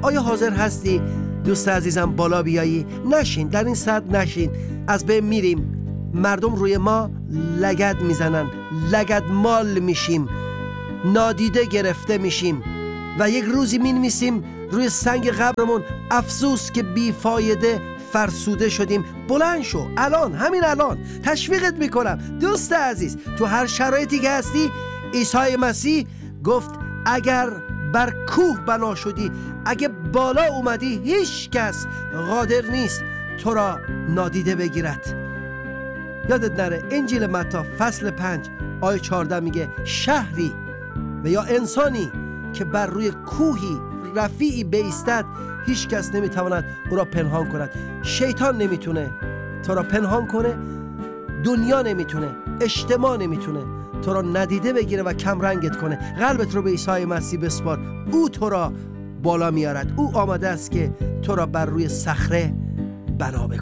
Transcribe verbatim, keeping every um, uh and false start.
آیا حاضر هستی دوست عزیزم بالا بیایی؟ نشین، در این سطح نشین، از بین میریم. مردم روی ما لگد میزنن، لگد مال میشیم، نادیده گرفته میشیم و یک روزی مینویسیم روی سنگ قبرمون افسوس که بیفایده فرسوده شدیم. بلند شو، الان، همین الان تشویقت میکنم دوست عزیز. تو هر شرایطی که هستی، عیسی مسیح گفت اگر بر کوه بنا شدی، اگه بالا اومدی، هیچ کس قادر نیست تو را نادیده بگیرد. یادت نره انجیل متی فصل پنج آیه چهارده میگه شهری و یا انسانی که بر روی کوهی رفیعی بایستد، هیچ کس نمیتواند او را پنهان کند. شیطان نمیتونه تو را پنهان کنه، دنیا نمیتونه، اجتماع نمیتونه تو را ندیده بگیره و کم رنگت کنه. قلبت رو به عیسی مسیح بسپار، او تو را بالا میارد. او آمده است که تو را بر روی صخره بنا بکنه.